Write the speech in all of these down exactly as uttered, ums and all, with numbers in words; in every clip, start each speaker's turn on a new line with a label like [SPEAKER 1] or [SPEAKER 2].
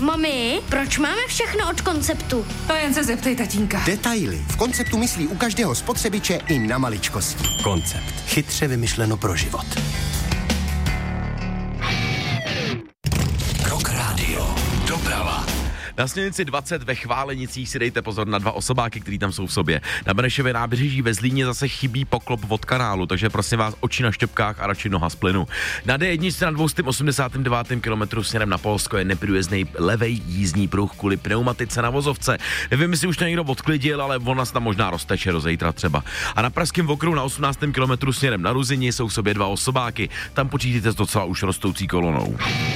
[SPEAKER 1] Mami, proč máme všechno od Konceptu?
[SPEAKER 2] To jen se zeptej tatínka.
[SPEAKER 3] Detaily. V Konceptu myslí u každého spotřebiče i na maličkosti. Koncept. Chytře vymyšleno pro život.
[SPEAKER 4] Rock Radio. Doprava.
[SPEAKER 5] Na silnici dvacet ve Chválenicích si dejte pozor na dva osobáky, který tam jsou v sobě. Na Benešově nábřeží ve Zlíně zase chybí poklop od kanálu, takže prosím vás oči na štěpkách a radši noha z plynu. Na D jedna na dvě stě osmdesát devět kilometrů směrem na Polsko je neprůjezdný levej jízdní pruh kvůli pneumatice na vozovce. Nevím, jestli už to někdo odklidil, ale ona se tam možná rozteče do zítra třeba. A na pražském okruhu na osmnáctém kilometru směrem na Ruzyni jsou v sobě dva osobáky. Tam počítejte s docela už rostoucí kolonou.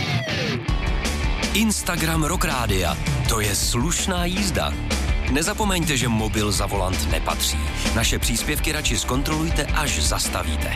[SPEAKER 4] Instagram Rock Rádia. To je slušná jízda. Nezapomeňte, že mobil za volant nepatří. Naše příspěvky radši zkontrolujte, až zastavíte.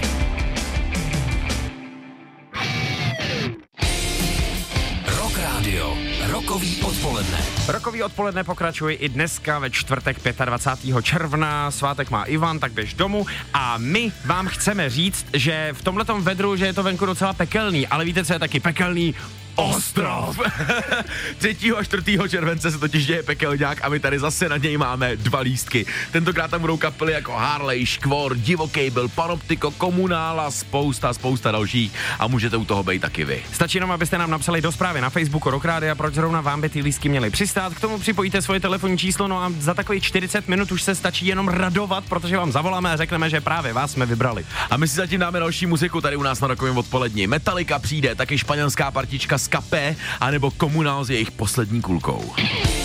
[SPEAKER 4] Rock Radio. Rokový odpoledne.
[SPEAKER 6] Rokový odpoledne pokračuje i dneska ve čtvrtek dvacátého pátého června. Svátek má Ivan, tak běž domů. A my vám chceme říct, že v tomhletom vedru, že je to venku docela pekelný, ale víte, co je taky pekelný? Ostrov.
[SPEAKER 5] třetího a čtvrtého července se totiž děje pekelňák a my tady zase na něj máme dva lístky. Tentokrát tam budou kapely jako Harley, Škvor, Divoký byl, Panoptiko, Komunála, spousta, spousta dalších a můžete u toho být taky vy.
[SPEAKER 6] Stačí jenom, abyste nám napsali do zprávy na Facebooku Rock Rádia, proč zrovna vám by ty lístky měly přistát. K tomu připojíte svoje telefonní číslo, no a za takových čtyřicet minut už se stačí jenom radovat, protože vám zavoláme a řekneme, že právě vás jsme vybrali.
[SPEAKER 5] A my si zatím dáme další muziku tady u nás na Rokovém odpoledni. Metallica přijde, taky španělská partička Skapé, anebo Komunál s jejich poslední kulkou.